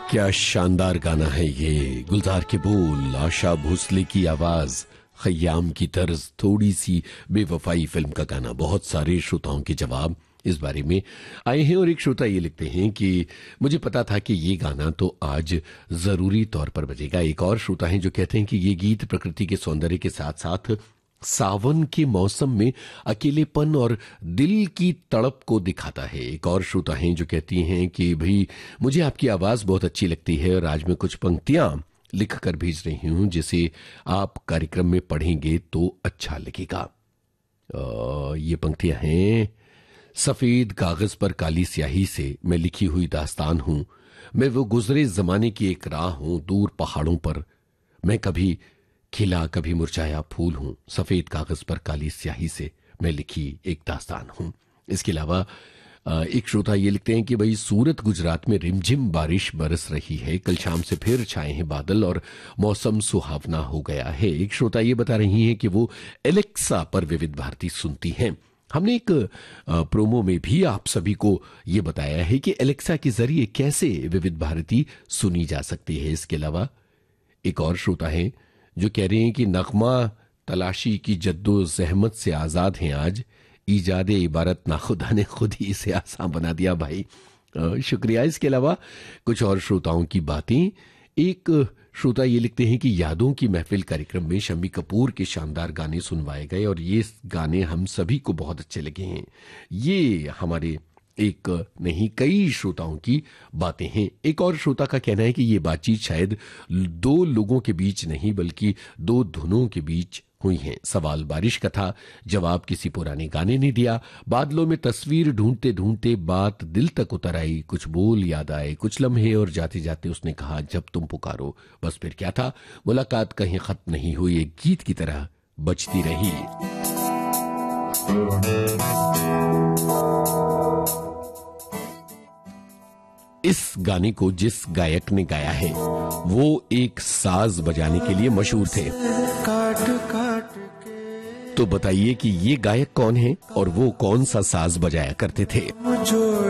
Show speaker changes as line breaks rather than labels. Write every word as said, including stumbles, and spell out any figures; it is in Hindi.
क्या शानदार गाना है ये। गुलजार के बोल, आशा भोसले की आवाज, खयाम की तर्ज, थोड़ी सी बेवफाई फिल्म का गाना। बहुत सारे श्रोताओं के जवाब इस बारे में आए हैं और एक श्रोता ये लिखते हैं कि मुझे पता था कि ये गाना तो आज जरूरी तौर पर बजेगा। एक और श्रोता हैं जो कहते हैं कि ये गीत प्रकृति के सौंदर्य के साथ साथ सावन के मौसम में अकेलेपन और दिल की तड़प को दिखाता है। एक और श्रोता हैं जो कहती हैं कि भाई मुझे आपकी आवाज बहुत अच्छी लगती है और आज मैं कुछ पंक्तियां लिख कर भेज रही हूं जिसे आप कार्यक्रम में पढ़ेंगे तो अच्छा लगेगा। ये पंक्तियां हैं, सफेद कागज पर काली स्याही से मैं लिखी हुई दास्तान हूं, मैं वो गुजरे जमाने की एक राह हूं, दूर पहाड़ों पर मैं कभी खिला कभी मुरझाया फूल हूं, सफेद कागज पर काली स्याही से मैं लिखी एक दास्तान हूं। इसके अलावा एक श्रोता ये लिखते हैं कि भाई सूरत गुजरात में रिमझिम बारिश बरस रही है, कल शाम से फिर छाए हैं बादल और मौसम सुहावना हो गया है। एक श्रोता ये बता रही हैं कि वो एलेक्सा पर विविध भारती सुनती हैं। हमने एक प्रोमो में भी आप सभी को ये बताया है कि एलेक्सा के जरिए कैसे विविध भारती सुनी जा सकती है। इसके अलावा एक और श्रोता है जो कह रहे हैं कि नगमा तलाशी की जद्दो जहमत से आजाद हैं आज, ईजाद इबारत ना खुदा ने खुद ही इसे आसान बना दिया। भाई शुक्रिया। इसके अलावा कुछ और श्रोताओं की बातें। एक श्रोता ये लिखते हैं कि यादों की महफिल कार्यक्रम में शम्मी कपूर के शानदार गाने सुनवाए गए और ये गाने हम सभी को बहुत अच्छे लगे हैं। ये हमारे एक नहीं कई श्रोताओं की बातें हैं। एक और श्रोता का कहना है कि ये बातचीत शायद दो लोगों के बीच नहीं बल्कि दो धुनों के बीच हुई है। सवाल बारिश का था, जवाब किसी पुराने गाने ने दिया। बादलों में तस्वीर ढूंढते ढूंढते बात दिल तक उतर आई, कुछ बोल याद आए, कुछ लम्हे और जाते जाते उसने कहा जब तुम पुकारो। बस फिर क्या था, मुलाकात कहीं खत्म नहीं हुई, एक गीत की तरह बजती रही। इस गाने को जिस गायक ने गाया है वो एक साज बजाने के लिए मशहूर थे। तो बताइए कि ये गायक कौन है और वो कौन सा साज बजाया करते थे।